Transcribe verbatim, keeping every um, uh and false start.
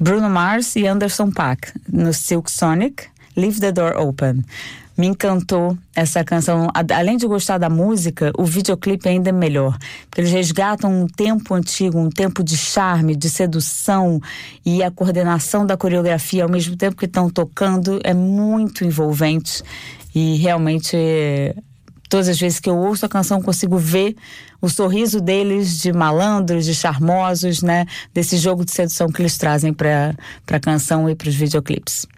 Bruno Mars e Anderson .Paak, no Silk Sonic, Leave the Door Open. Me encantou essa canção. Além de gostar da música, o videoclipe ainda é melhor, porque eles resgatam um tempo antigo, um tempo de charme, de sedução, e a coordenação da coreografia ao mesmo tempo que estão tocando é muito envolvente. E realmente, todas as vezes que eu ouço a canção, consigo ver o sorriso deles de malandros, de charmosos, né? Desse jogo de sedução que eles trazem para a canção e para os videoclipes.